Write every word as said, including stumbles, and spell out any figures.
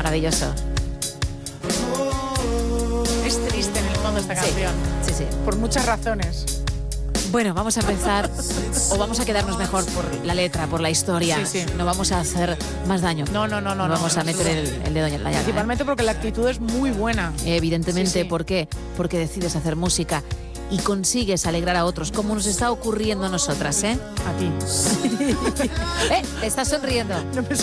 maravilloso. Es triste en el fondo esta canción. Sí, sí, sí. Por muchas razones. Bueno, vamos a empezar, o vamos a quedarnos mejor por la letra, por la historia. Sí, sí. No vamos a hacer más daño. No, no, no, no. No vamos no, a meter el, el dedo en la llaga. Principalmente ¿eh? porque la actitud es muy buena. Evidentemente, Sí, sí. ¿por qué? Porque decides hacer música y consigues alegrar a otros, como nos está ocurriendo a nosotras, ¿eh? A ti. ¿Eh? Estás sonriendo. No me